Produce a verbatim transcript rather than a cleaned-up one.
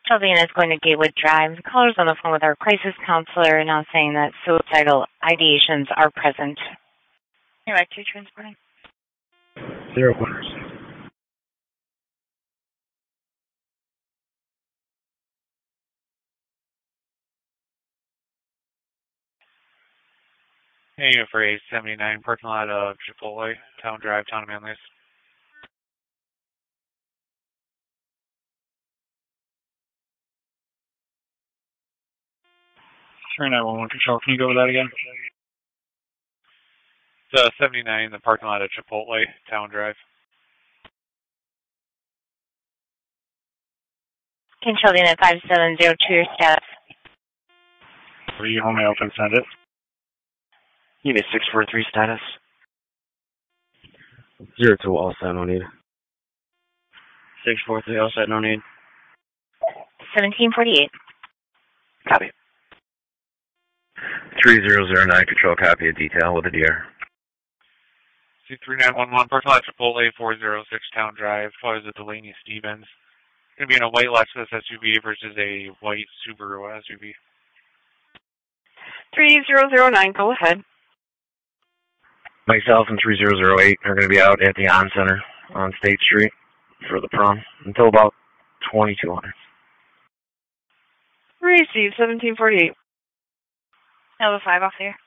Shelby is going to Gatewood Drive. The caller's on the phone with our crisis counselor now saying that suicidal ideations are present. You're right, two transporting. Zero one. Hey, for eight seventy-nine, parking lot of Chipotle, Town Drive, Town of Manlius. Sure, nine one one Control. Can you go with that again? The seventy-nine, the parking lot of Chipotle, Town Drive. King Shelby at five seven zero two, your status. Are you only open, send it? Unit six four three status. Zero two, all set, no need. six four three, all set, no need. seventeen forty-eight. Copy. three zero zero nine, control, copy, a detail with a D R. C three nine one one, parking lot Chipotle, four oh six Town Drive. What is it, Delaney Stevens? Going to be in a white Lexus S U V versus a white Subaru S U V. three zero zero nine, go ahead. Myself and three zero zero eight are going to be out at the On Center on State Street for the prom until about twenty-two hundred. Receive seventeen forty-eight. Number five off there.